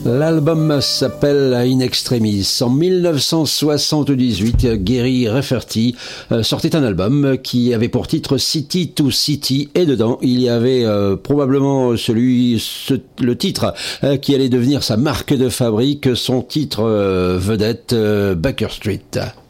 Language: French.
L'album s'appelle In Extremis. En 1978, Gary Rafferty sortait un album qui avait pour titre City to City, et dedans il y avait probablement le titre qui allait devenir sa marque de fabrique, son titre vedette, Baker Street.